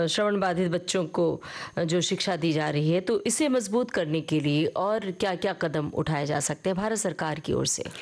श्रवण बाधित बच्चों को जो शिक्षा दी जा रही है, तो इसे मजबूत करने के लिए और क्या-क्या कदम उठाए जा सकते हैं भारत सरकार की ओर से?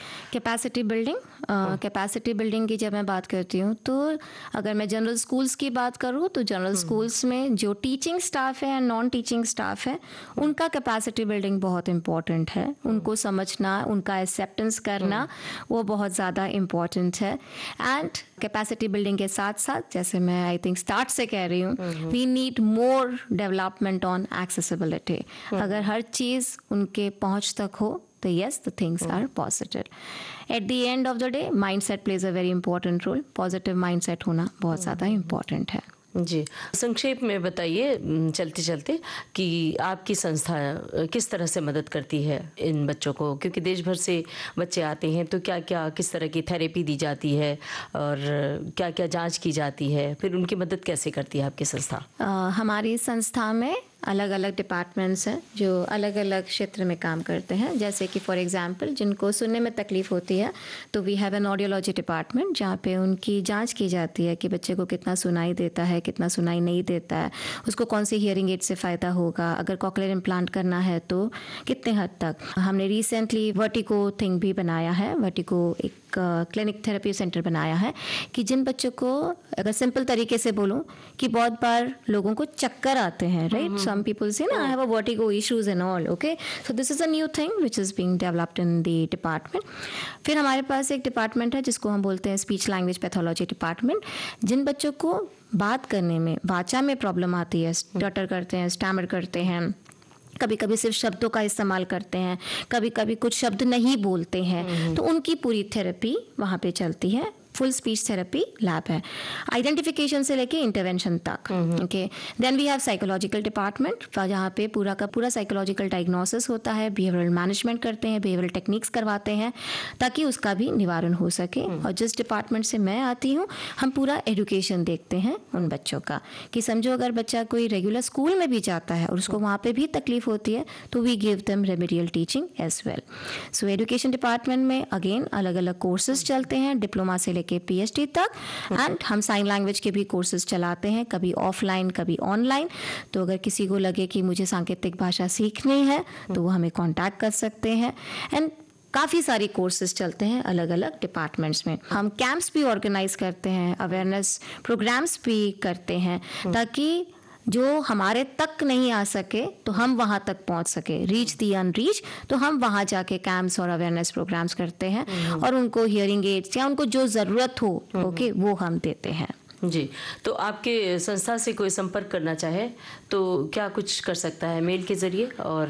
कैपेसिटी बिल्डिंग की जब मैं बात करती हूँ, तो अगर मैं जनरल स्कूल्स की बात करूँ तो जनरल स्कूल्स में जो टीचिंग स्टाफ है, नॉन टीचिंग स्टाफ है, उनका कैपेसिटी बिल्डिंग बहुत इम्पॉर्टेंट है। उनको समझना, उनका एक्सेप्टेंस करना, वो बहुत ज़्यादा इम्पॉर्टेंट है। एंड कैपेसिटी बिल्डिंग के साथ साथ, जैसे मैं आई थिंक स्टार्ट से कह रही हूँ, we need more development on accessibility. अगर हर चीज़ उनके पहुँच तक हो तो yes, the things are positive. At the end of the day, mindset plays a very important role. Positive mindset होना बहुत ज़्यादा important है। जी, संक्षेप में बताइए चलते चलते कि आपकी संस्था किस तरह से मदद करती है इन बच्चों को, क्योंकि देश भर से बच्चे आते हैं, तो क्या क्या किस तरह की थेरेपी दी जाती है और क्या क्या जांच की जाती है, फिर उनकी मदद कैसे करती है आपकी संस्था? हमारी संस्था में अलग अलग डिपार्टमेंट्स हैं जो अलग अलग क्षेत्र में काम करते हैं। जैसे कि फॉर एग्जांपल जिनको सुनने में तकलीफ़ होती है, तो we have an audiology department जहाँ पे उनकी जांच की जाती है कि बच्चे को कितना सुनाई देता है, कितना सुनाई नहीं देता है, उसको कौन सी हियरिंग एड से फ़ायदा होगा, अगर कॉकलियर इम्प्लांट करना है तो कितने हद तक। हमने रिसेंटली वर्टिगो थिंग भी बनाया है, वर्टिगो एक क्लिनिक थेरेपी सेंटर बनाया है कि जिन बच्चों को, अगर सिंपल तरीके से बोलूं, कि बहुत बार लोगों को चक्कर आते हैं, राइट? सम पीपल से ना, I have a vertigo issues and all, okay, so this is a new thing which is being developed in the department. फिर हमारे पास एक डिपार्टमेंट है जिसको हम बोलते हैं स्पीच लैंग्वेज पैथोलॉजी डिपार्टमेंट। जिन बच्चों को बात करने में, वाचा में प्रॉब्लम आती है, स्टटर करते हैं, स्टैमर करते हैं, कभी कभी सिर्फ शब्दों का इस्तेमाल करते हैं, कभी कभी कुछ शब्द नहीं बोलते हैं, तो उनकी पूरी थेरेपी वहाँ पे चलती है। फुल स्पीच थेरेपी लैब है, आइडेंटिफिकेशन से लेके इंटरवेंशन तक। Okay, then we have psychological department जहाँ पे पूरा का पूरा साइकोलॉजिकल डायग्नोसिस होता है, बिहेवियरल मैनेजमेंट करते हैं, बिहेवियरल टेक्निक्स करवाते हैं ताकि उसका भी निवारण हो सके। और जिस डिपार्टमेंट से मैं आती हूँ, हम पूरा एजुकेशन देखते हैं उन बच्चों का, कि समझो अगर बच्चा कोई रेगुलर स्कूल में भी जाता है और उसको वहाँ पे भी तकलीफ होती है, तो we give them remedial teaching as well. So education department में अगेन अलग अलग कोर्सेज चलते हैं, डिप्लोमा से लेके PhD तक। एंड हम साइन लैंग्वेज के भी कोर्सेज चलाते हैं, कभी ऑफलाइन कभी ऑनलाइन। तो अगर किसी को लगे कि मुझे सांकेतिक भाषा सीखनी है तो वो हमें कांटेक्ट कर सकते हैं। एंड काफ़ी सारी कोर्सेज चलते हैं अलग अलग डिपार्टमेंट्स में। हम कैंप्स भी ऑर्गेनाइज करते हैं, अवेयरनेस प्रोग्राम्स भी करते हैं, ताकि जो हमारे तक नहीं आ सके तो हम वहाँ तक पहुँच सके, रीच दी अनरीच। तो हम वहाँ जाके कैंप्स और अवेयरनेस प्रोग्राम्स करते हैं और उनको हियरिंग एड्स या उनको जो ज़रूरत हो, ओके, वो हम देते हैं। जी, तो आपके संस्था से कोई संपर्क करना चाहे तो क्या कुछ कर सकता है? मेल के जरिए और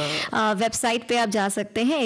वेबसाइट पे आप जा सकते हैं,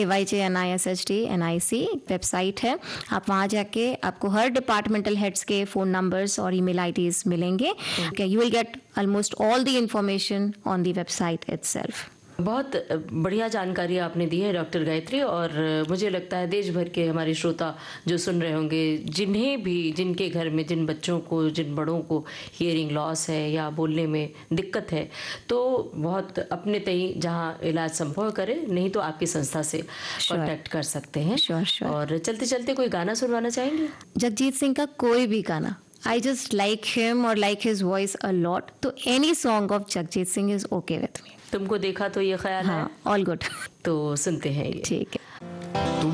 AYJNISHDNIC वेबसाइट है। आप वहाँ जाके आपको हर डिपार्टमेंटल हेड्स के फ़ोन नंबर्स और ईमेल आईडीज मिलेंगे। You will get almost all the information on the website itself. बहुत बढ़िया जानकारी आपने दी है डॉक्टर गायत्री, और मुझे लगता है देश भर के हमारे श्रोता जो सुन रहे होंगे, जिन्हें भी, जिनके घर में जिन बच्चों को, जिन बड़ों को हियरिंग लॉस है या बोलने में दिक्कत है, तो बहुत अपने तय जहाँ इलाज संभव करें, नहीं तो आपकी संस्था से कांटेक्ट कर सकते हैं। और चलते चलते कोई गाना सुनवाना चाहेंगे? जगजीत सिंह का कोई भी गाना। I just like him or like his voice a lot. तो any song of Jagjit Singh is okay with me. तुमको देखा तो ये ख्याल है? हाँ, all good. तो सुनते हैं ये। ठीक है।